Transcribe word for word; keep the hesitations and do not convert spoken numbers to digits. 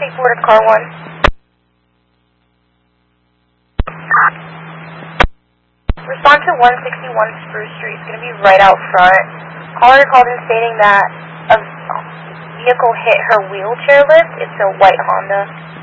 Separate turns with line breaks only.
take forward to car one. Respond to one sixty-one Spruce Street. It's going to be right out front. Caller called in stating that a vehicle hit her wheelchair lift. It's a white Honda.